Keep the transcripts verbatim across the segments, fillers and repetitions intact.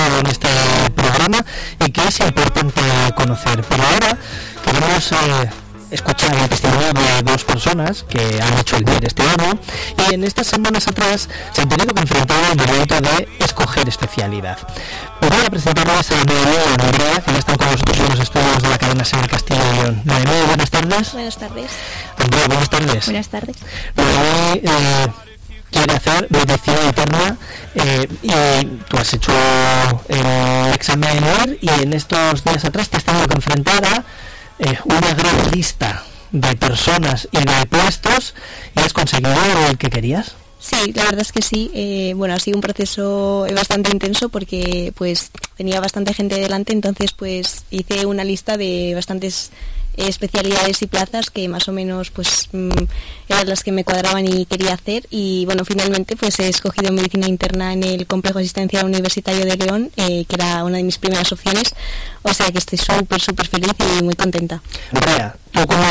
pasado en este programa y que es importante conocer. Pero ahora queremos eh, escuchar el testimonio de dos personas que han hecho el M I R este año y en estas semanas atrás se han tenido que enfrentar al momento de escoger especialidad. Pues voy a presentarles a Noemí y a Andrea, que ya están con nosotros en los estudios de la cadena SER Castilla y León. Noemí, buenas tardes. Buenas tardes. Andrea, buenas tardes. Buenas tardes. Noemí eh, quiere hacer medicina interna eh, y tú has hecho el examen de M I R y en estos días atrás te has tenido que enfrentar a eh, una gran lista de personas y de puestos y has conseguido el que querías. Sí, la verdad es que sí. Eh, bueno, ha sido un proceso bastante intenso porque pues tenía bastante gente delante, entonces pues hice una lista de bastantes eh, especialidades y plazas que más o menos pues mm, eran las que me cuadraban y quería hacer y bueno, finalmente pues he escogido medicina interna en el Complejo Asistencial Universitario de León, eh, que era una de mis primeras opciones, o sea que estoy súper súper feliz y muy contenta. Andrea, tú como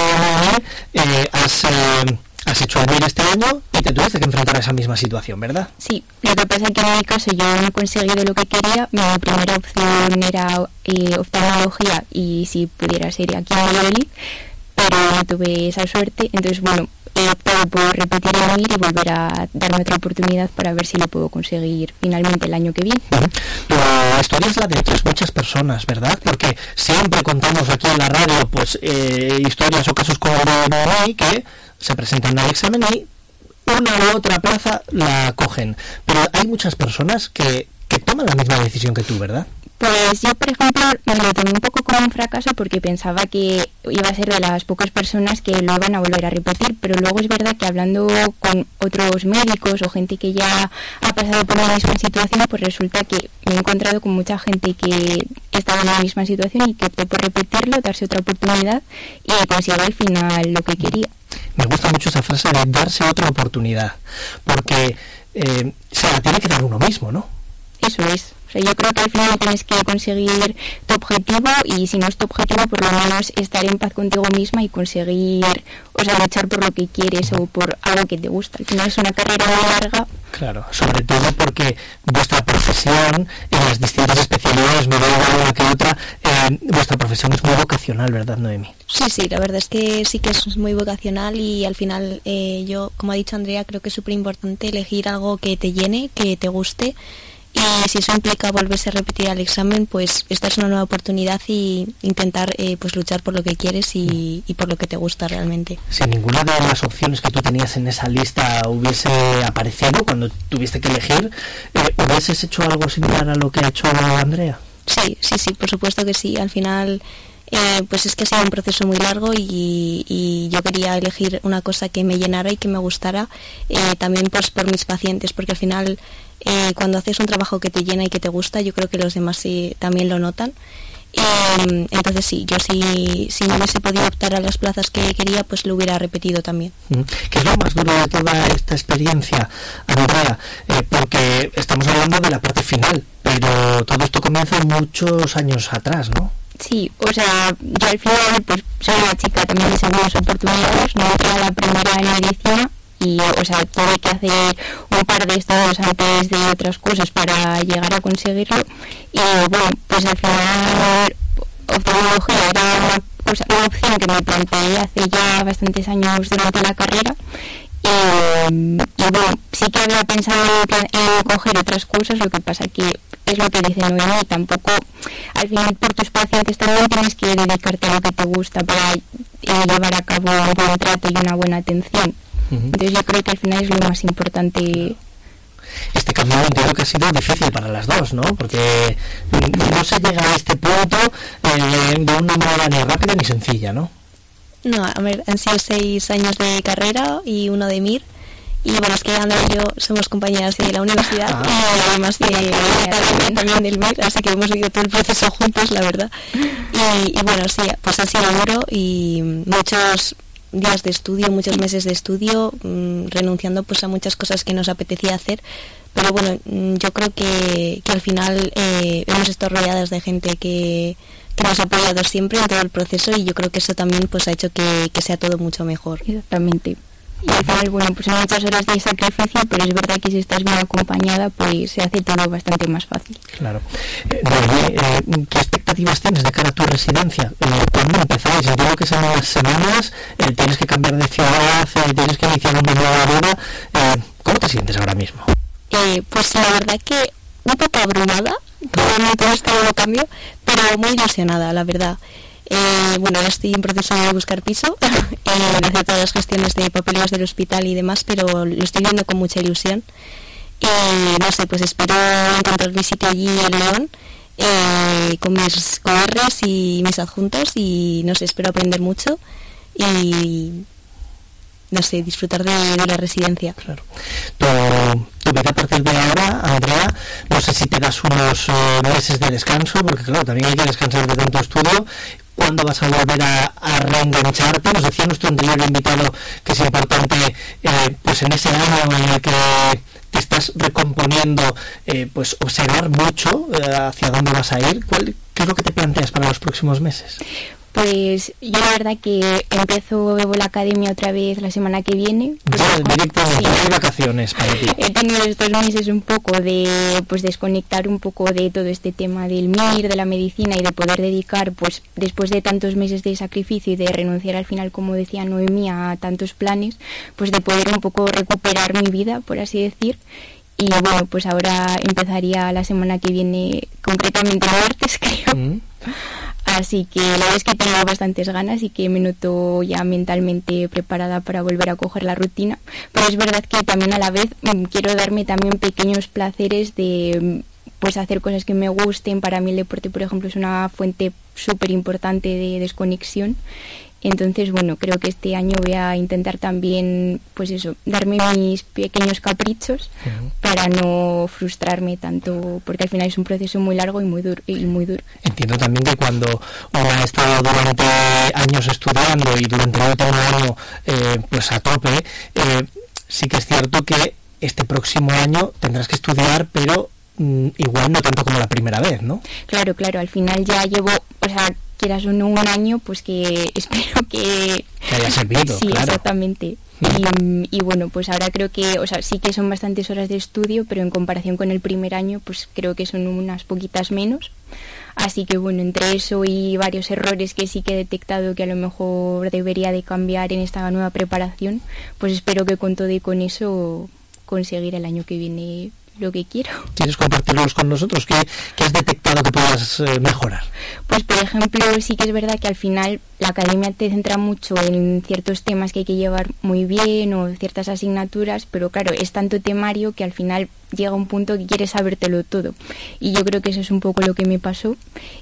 eh, has... Eh... Has hecho el M I R este año y te tuviste que enfrentar a esa misma situación, ¿verdad? Sí, lo que pasa es que en mi caso yo no he conseguido lo que quería. Mi primera opción era eh, oftalmología y si pudiera ser aquí en Valladolid, pero no tuve esa suerte. Entonces, bueno, he optado por repetir el M I R y volver a darme otra oportunidad para ver si lo puedo conseguir finalmente el año que viene. Uh-huh. La historia es la de otras muchas personas, ¿verdad? Porque siempre contamos aquí en la radio pues eh, historias o casos como de Noemí que se presentan al examen y una u otra plaza la cogen. Pero hay muchas personas que, que toman la misma decisión que tú, ¿verdad? Pues yo, por ejemplo, me lo tomé un poco como un fracaso porque pensaba que iba a ser de las pocas personas que lo iban a volver a repetir, pero luego es verdad que hablando con otros médicos o gente que ya ha pasado por la misma situación, pues resulta que me he encontrado con mucha gente que estaba en la misma situación y que optó por repetirlo, darse otra oportunidad y consiguió al final lo que quería. Me gusta mucho esa frase de darse otra oportunidad, porque eh, se la tiene que dar uno mismo, ¿no? Eso es. O sea, yo creo que al final tienes que conseguir tu objetivo y si no es tu objetivo, por lo menos estar en paz contigo misma y conseguir, o sea, luchar por lo que quieres o por algo que te gusta. Al final es una carrera muy larga. Claro, sobre todo porque vuestra profesión en las distintas especialidades, me da igual una que otra, eh, vuestra profesión es muy vocacional, ¿verdad, Noemí? Sí, sí, la verdad es que sí que es muy vocacional y al final eh, yo, como ha dicho Andrea, creo que es súper importante elegir algo que te llene, que te guste. Y si eso implica volverse a repetir al examen, pues esta es una nueva oportunidad y intentar eh, pues luchar por lo que quieres y, y por lo que te gusta realmente. Si ninguna de las opciones que tú tenías en esa lista hubiese aparecido cuando tuviste que elegir, eh, ¿hubieses hecho algo similar a lo que ha hecho Andrea? Sí, sí, sí, por supuesto que sí. Al final, eh, pues es que ha sido un proceso muy largo y, y yo quería elegir una cosa que me llenara y que me gustara, eh, también pues por mis pacientes, porque al final eh, cuando haces un trabajo que te llena y que te gusta, yo creo que los demás sí, también lo notan. Eh, entonces sí, yo sí, si no hubiese podido optar a las plazas que quería, pues lo hubiera repetido también. ¿Qué es lo más duro de toda esta experiencia, Andrea? Eh, porque estamos hablando de la parte final, pero todo esto comienza muchos años atrás, ¿no? Sí, o sea, yo al final pues soy una chica también de segundas oportunidades, no entré a la primera en medicina y, o sea, tuve que hacer un par de estudios antes de otras cosas para llegar a conseguirlo y bueno, pues al final oftalmología era una, cosa, una opción que me planteé hace ya bastantes años durante la carrera y, y bueno, sí que había pensado en, en coger otras cosas, lo que pasa que es lo que dice Noemí, tampoco al final por tus pacientes también tienes que dedicarte a lo que te gusta para eh, llevar a cabo un buen trato y una buena atención. Uh-huh. Entonces yo creo que al final es lo más importante. Este cambio entiendo que ha sido difícil para las dos, ¿no? Porque no se llega a este punto eh, de una manera ni rápida ni sencilla, ¿no? No, a ver, han sido seis años de carrera y uno de M I R. Y bueno, es que Andrea y yo somos compañeras de la universidad ah, y además de, también, también del M I R, así que hemos vivido todo el proceso juntos, la verdad. Y, y bueno, sí, pues ha sido duro y muchos días de estudio, muchos meses de estudio, mmm, renunciando pues a muchas cosas que nos apetecía hacer. Pero bueno, yo creo que, que al final eh, hemos estado rodeadas de gente que, que nos ha apoyado siempre en todo el proceso y yo creo que eso también pues ha hecho que, que sea todo mucho mejor. Exactamente. y al final, bueno, pues son muchas horas de sacrificio, pero es verdad que si estás bien acompañada, pues se hace todo bastante más fácil. Claro. Eh, Noemí, eh, ¿qué expectativas tienes de cara a tu residencia? Eh, ¿Cuándo empezáis? Entiendo que son unas semanas, eh, tienes que cambiar de ciudad, eh, tienes que iniciar una nueva vida. Eh, ¿Cómo te sientes ahora mismo? Eh, pues la verdad que un poco abrumada, todo, todo este nuevo cambio, pero muy ilusionada, la verdad. Eh, bueno, ahora estoy en proceso de buscar piso, eh, de hacer todas las gestiones de papeleos del hospital y demás, pero lo estoy viendo con mucha ilusión. Y no sé, pues espero encontrar mi sitio allí en León, eh, con mis C Rs y mis adjuntos, y no sé, espero aprender mucho y no sé, disfrutar de, de la residencia. Claro. Tu, tu vida a partir de ahora, Andrea, no sé si te das unos uh, meses de descanso, porque claro, también hay que descansar de tanto estudio. ¿Cuándo vas a volver a, a reengancharte? Nos decía nuestro anterior invitado que es importante, eh, pues en ese año en el que te estás recomponiendo, eh, pues observar mucho eh, hacia dónde vas a ir. ¿Cuál, ¿Qué es lo que te planteas para los próximos meses? Pues yo la verdad que empiezo la academia otra vez la semana que viene. Pues ya, directamente, sí. Hay vacaciones para ti. He tenido estos meses un poco de pues desconectar un poco de todo este tema del M I R, de la medicina, y de poder dedicar, pues después de tantos meses de sacrificio y de renunciar al final, como decía Noemí, a tantos planes, pues de poder un poco recuperar mi vida, por así decir. Y bueno, pues ahora empezaría la semana que viene, concretamente el martes, creo. Mm. Así que la verdad es que tengo bastantes ganas y que me noto ya mentalmente preparada para volver a coger la rutina. Pero es verdad que también a la vez mmm, quiero darme también pequeños placeres de pues hacer cosas que me gusten. Para mí el deporte, por ejemplo, es una fuente súper importante de desconexión. Entonces, bueno, creo que este año voy a intentar también, pues eso, darme mis pequeños caprichos uh-huh. para no frustrarme tanto, porque al final es un proceso muy largo y muy duro. Y muy duro. Entiendo también que cuando uno ha estado durante años estudiando y durante otro año eh, pues a tope, eh, sí que es cierto que este próximo año tendrás que estudiar, pero mm, igual no tanto como la primera vez, ¿no? Claro, claro, al final ya llevo, o sea, quieras o no, un año, pues que espero que... Que haya servido, sí, claro. Exactamente. Y, y bueno, pues ahora creo que, o sea, sí que son bastantes horas de estudio, pero en comparación con el primer año, pues creo que son unas poquitas menos. Así que bueno, entre eso y varios errores que sí que he detectado que a lo mejor debería de cambiar en esta nueva preparación, pues espero que con todo y con eso conseguir el año que viene lo que quiero. ¿Quieres compartirlos con nosotros? ¿Qué, qué has detectado que puedas eh, mejorar? Pues por ejemplo, sí que es verdad que al final la academia te centra mucho en ciertos temas que hay que llevar muy bien o ciertas asignaturas, pero claro, es tanto temario que al final llega un punto que quieres sabértelo todo. Y yo creo que eso es un poco lo que me pasó.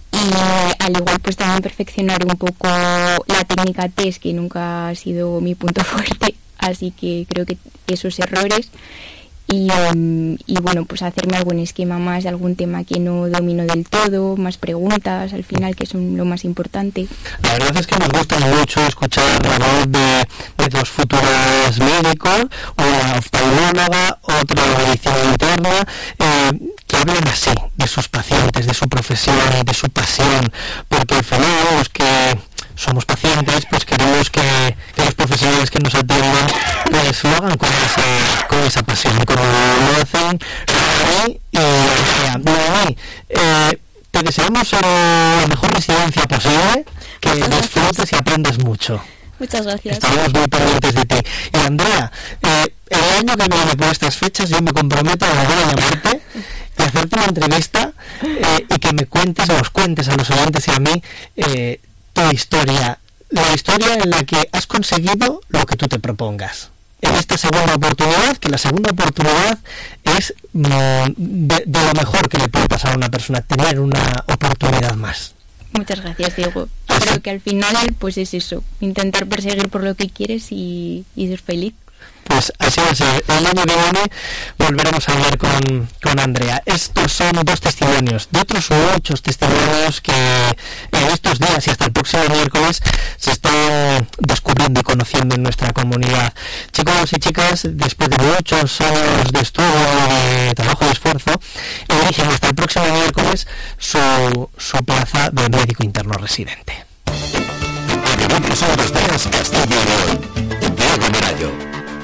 Y al igual pues también perfeccionar un poco la técnica test, que nunca ha sido mi punto fuerte, así que creo que esos errores. Y, um, y bueno, pues hacerme algún esquema más de algún tema que no domino del todo, más preguntas al final, que son lo más importante. La verdad es que nos gusta mucho escuchar la voz de, de los futuros médicos, una oftalmóloga, otra de medicina interna, eh, que hablen así de sus pacientes, de su profesión, de su pasión, porque al final los que somos pacientes, pues queremos que, que los profesionales que nos atiendan pues lo hagan con esa, con esa pasión, como lo hacen Noemí y Andrea. Noemí, eh, te deseamos la mejor residencia posible, que disfrutes y aprendas mucho. Muchas gracias. Estamos muy pendientes de ti. Y Andrea, eh, el año que viene por estas fechas yo me comprometo a volver a llamarte y hacerte una entrevista eh, y que me cuentes, o os cuentes a los oyentes y a mí eh, tu historia, la historia en la que has conseguido lo que tú te propongas. En esta segunda oportunidad, que la segunda oportunidad es mm, de, de lo mejor que le puede pasar a una persona, tener una oportunidad más. Muchas gracias, Diego. Yo creo que al final pues es eso, intentar perseguir por lo que quieres y, y ser feliz. Pues así va a ser. El año que viene volveremos a hablar con, con Andrea. Estos son dos testimonios, de otros muchos testimonios que en estos días y hasta el próximo miércoles se están descubriendo y conociendo en nuestra comunidad. Chicos y chicas, después de muchos años de estudio, de trabajo y esfuerzo, eligen hasta el próximo miércoles su, su plaza de médico interno residente. A nivel de Días Castilla y León, Diego Merayo.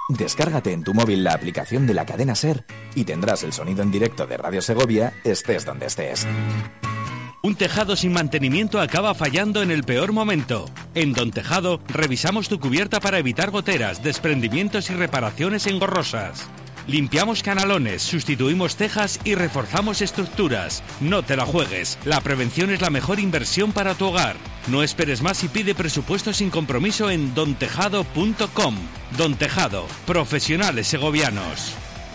Descárgate en tu móvil la aplicación de la cadena SER y tendrás el sonido en directo de Radio Segovia, estés donde estés. Un tejado sin mantenimiento acaba fallando en el peor momento. En Don Tejado revisamos tu cubierta para evitar goteras, desprendimientos y reparaciones engorrosas. Limpiamos canalones, sustituimos tejas y reforzamos estructuras. No te la juegues, la prevención es la mejor inversión para tu hogar. No esperes más y pide presupuesto sin compromiso en don tejado punto com. Don Tejado, profesionales segovianos.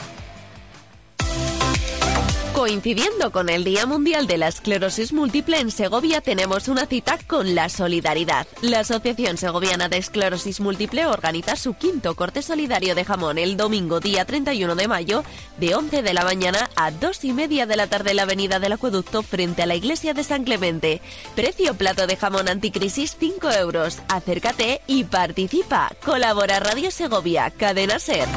Coincidiendo con el Día Mundial de la Esclerosis Múltiple, en Segovia tenemos una cita con la solidaridad. La Asociación Segoviana de Esclerosis Múltiple organiza su quinto corte solidario de jamón el domingo día treinta y uno de mayo, de once de la mañana a dos y media de la tarde en la avenida del Acueducto frente a la iglesia de San Clemente. Precio plato de jamón anticrisis cinco euros. Acércate y participa. Colabora Radio Segovia, Cadena SER.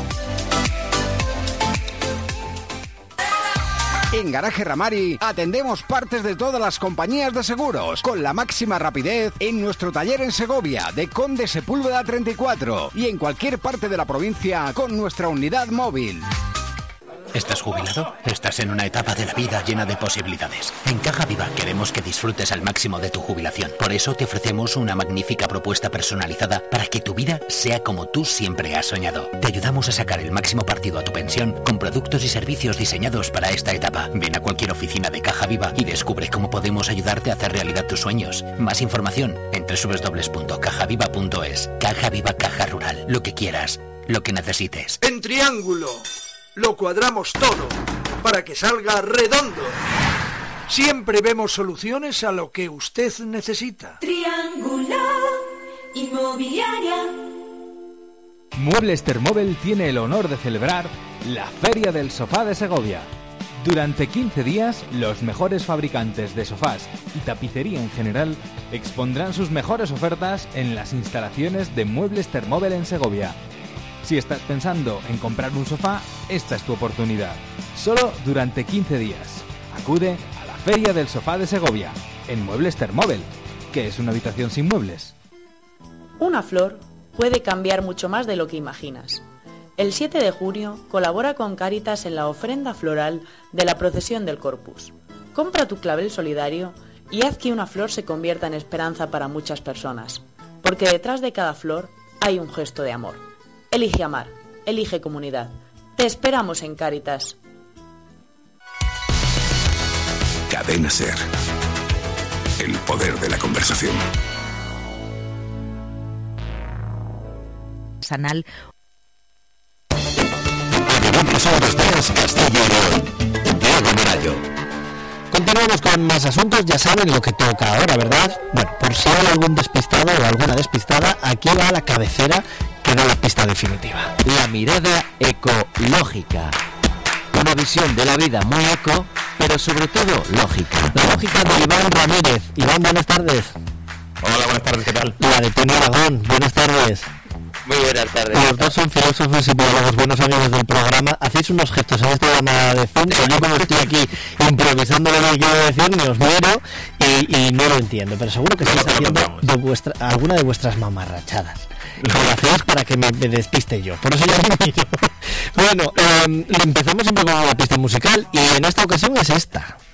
En Garaje Ramari atendemos partes de todas las compañías de seguros con la máxima rapidez en nuestro taller en Segovia de Conde Sepúlveda treinta y cuatro y en cualquier parte de la provincia con nuestra unidad móvil. ¿Estás jubilado? Estás en una etapa de la vida llena de posibilidades. En Caja Viva queremos que disfrutes al máximo de tu jubilación. Por eso te ofrecemos una magnífica propuesta personalizada para que tu vida sea como tú siempre has soñado. Te ayudamos a sacar el máximo partido a tu pensión con productos y servicios diseñados para esta etapa. Ven a cualquier oficina de Caja Viva y descubre cómo podemos ayudarte a hacer realidad tus sueños. Más información en doble u doble u doble u punto caja viva punto es. Caja Viva, Caja Rural. Lo que quieras, lo que necesites. En Triángulo lo cuadramos todo para que salga redondo. Siempre vemos soluciones a lo que usted necesita. Triángulo Inmobiliaria. Muebles Termóvel tiene el honor de celebrar la Feria del Sofá de Segovia. Durante quince días, los mejores fabricantes de sofás y tapicería en general expondrán sus mejores ofertas en las instalaciones de Muebles Termóvel en Segovia. Si estás pensando en comprar un sofá, esta es tu oportunidad. Solo durante quince días. Acude a la Feria del Sofá de Segovia, en Muebles Termóvel. ¿Qué es una habitación sin muebles? Una flor puede cambiar mucho más de lo que imaginas. El siete de junio colabora con Cáritas en la ofrenda floral de la procesión del Corpus. Compra tu clavel solidario y haz que una flor se convierta en esperanza para muchas personas, porque detrás de cada flor hay un gesto de amor. Elige amar, elige comunidad. Te esperamos en Cáritas. Cadena SER. El poder de la conversación. Sanal. Continuamos con más asuntos, ya saben lo que toca ahora, ¿verdad? Bueno, por si hay algún despistado o alguna despistada, aquí va la cabecera que da la pista definitiva. La mirada ecológica. Una visión de la vida muy eco, pero sobre todo lógica. La lógica de Iván Ramírez. Iván, buenas tardes. Hola, buenas tardes, ¿qué tal? La de Tony Aragón, buenas tardes. Muy buenas tardes. Los dos son filósofos y biólogos, buenos amigos del programa. Hacéis unos gestos en esta llamada de Zoom, que yo como estoy aquí improvisando lo que quiero decir, me os miro y, y no lo entiendo, pero seguro que estáis haciendo de vuestra, alguna de vuestras mamarrachadas. Y lo hacéis para que me, me despiste yo, por eso ya me miro. Bueno, eh, empezamos siempre con la pista musical y en esta ocasión es esta.